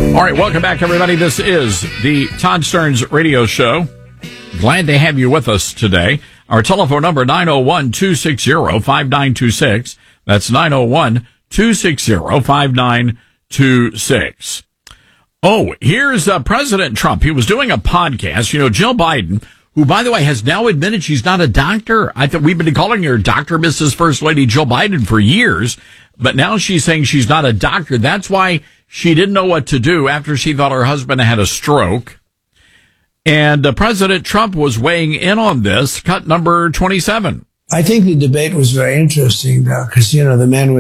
All right, welcome back, everybody. This is the Todd Stearns Radio Show. Glad to have you with us today. Our telephone number, 901-260-5926. That's 901-260-5926. Oh, here's President Trump. He was doing a podcast. You know, Jill Biden, who, by the way, has now admitted she's not a doctor. I thought we've been calling her Dr. Mrs. First Lady Jill Biden for years, but now she's saying she's not a doctor. That's why she didn't know what to do after she thought her husband had a stroke. And President Trump was weighing in on this, cut number 27. I think the debate was very interesting, though, because, you know, the man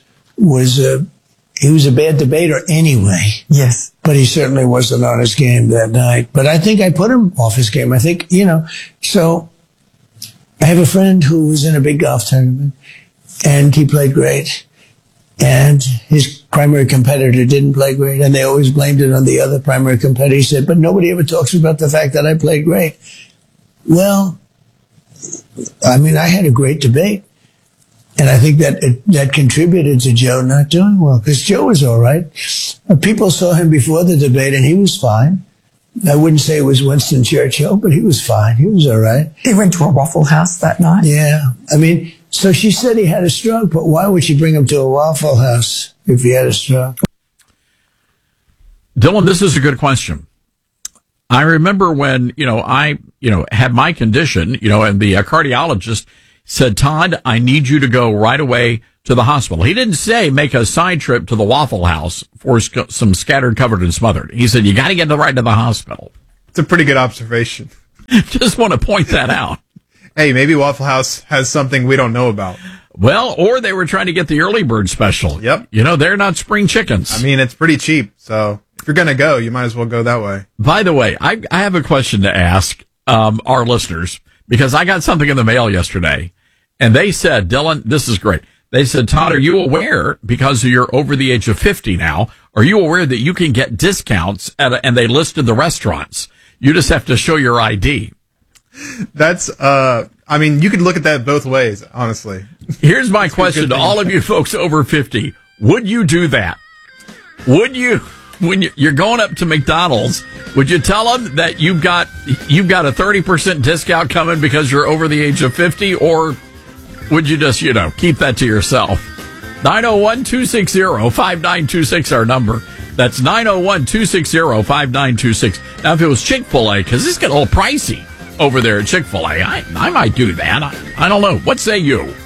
he was a bad debater anyway. Yes. But he certainly wasn't on his game that night. But I think I put him off his game. I think, you know, so I have a friend who was in a big golf tournament, and he played great. And his primary competitor didn't play great, and they always blamed it on the other primary competitor. He said, but nobody ever talks about the fact that I played great. Well, I mean, I had a great debate, and I think that contributed to Joe not doing well, because Joe was all right. People saw him before the debate, and he was fine. I wouldn't say it was Winston Churchill, but he was fine. He was all right. He went to a Waffle House that night. Yeah. I mean, so she said he had a stroke, but why would she bring him to a Waffle House if he had a stroke? Dylan, this is a good question. I remember when, I had my condition, and the cardiologist said, Todd, I need you to go right away to the hospital. He didn't say make a side trip to the Waffle House for some scattered, covered, and smothered. He said, you got to get right to the hospital. It's a pretty good observation. Just want to point that out. Hey, maybe Waffle House has something we don't know about. Well, or they were trying to get the early bird special. Yep. They're not spring chickens. I mean, it's pretty cheap. So if you're going to go, you might as well go that way. By the way, I have a question to ask our listeners, because I got something in the mail yesterday, and they said, Dylan, this is great. They said, Todd, are you aware, because you're over the age of 50 now, are you aware that you can get discounts and they listed the restaurants? You just have to show your ID. That's, I mean, you could look at that both ways, honestly. Here's my question to all of you folks over 50. Would you do that? Would you, when you're going up to McDonald's, would you tell them that you've got a 30% discount coming because you're over the age of 50, or would you just, keep that to yourself? 901-260-5926, our number. That's 901-260-5926. Now, if it was Chick-fil-A, because this get a little pricey over there at Chick-fil-A, I might do that. I don't know. What say you?